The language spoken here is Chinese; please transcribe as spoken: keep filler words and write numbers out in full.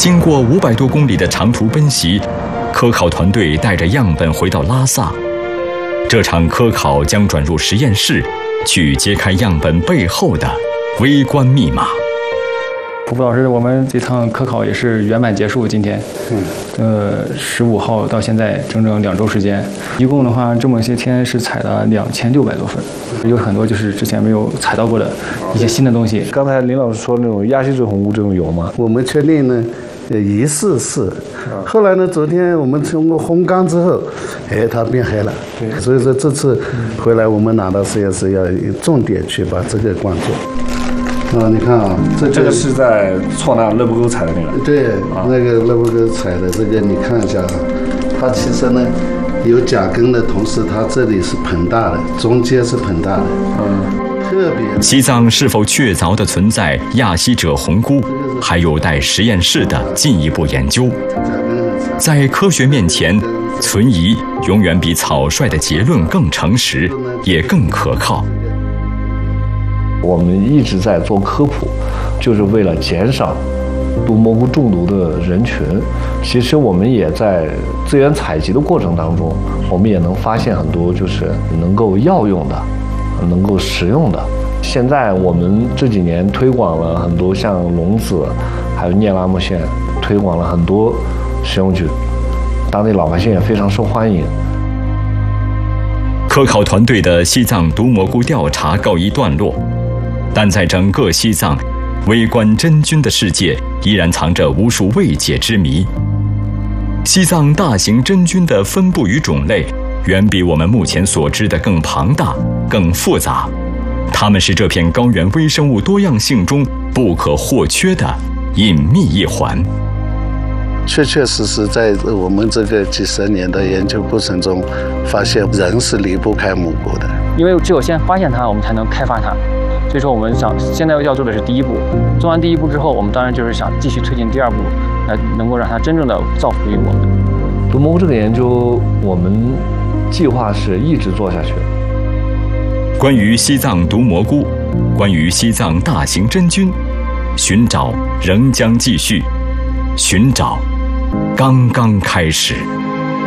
经过五百多公里的长途奔袭，科考团队带着样本回到拉萨。这场科考将转入实验室，去揭开样本背后的微观密码。 普普老师，我们这趟科考也是圆满结束。今天，嗯，呃，十五号到现在整整两周时间，一共的话这么些天是采了两千六百多份，有很多就是之前没有采到过的一些新的东西。 刚才林老师说那种亚稀水红物这种有吗？ 我们确定呢，疑似是。后来呢，昨天我们通过烘干之后，哎，它变黑了。对，所以说这次回来我们拿到实验室要重点去把这个关注。啊，你看啊， 这这个是在错那勒布沟采的那个。 对，啊、那个勒布沟采的这个，你看一下啊，它其实呢有甲根的同时，它这里是膨大的，中间是膨大的。嗯，特别。 西藏是否确凿的存在亚稀者红菇，还有待实验室的进一步研究。在科学面前，存疑永远比草率的结论更诚实，也更可靠。 我们一直在做科普，就是为了减少毒蘑菇中毒的人群。其实我们也在资源采集的过程当中，我们也能发现很多就是能够药用的、能够食用的。现在我们这几年推广了很多像龙子，还有聂拉木线，推广了很多食用菌，当地老百姓也非常受欢迎。 科考团队的西藏毒蘑菇调查告一段落。但在整个西藏，微观真菌的世界依然藏着无数未解之谜。西藏大型真菌的分布与种类，远比我们目前所知的更庞大、更复杂。它们是这片高原微生物多样性中不可或缺的隐秘一环。 确确实实在我们这个几十年的研究过程中，发现人是离不开蘑菇的。 因为只有先发现它，我们才能开发它。所以说，我们想现在要做的是第一步，做完第一步之后，我们当然就是想继续推进第二步，来能够让它真正的造福于我们。 毒蘑菇这个研究，我们计划是一直做下去。 关于西藏毒蘑菇，关于西藏大型真菌，寻找仍将继续，寻找刚刚开始。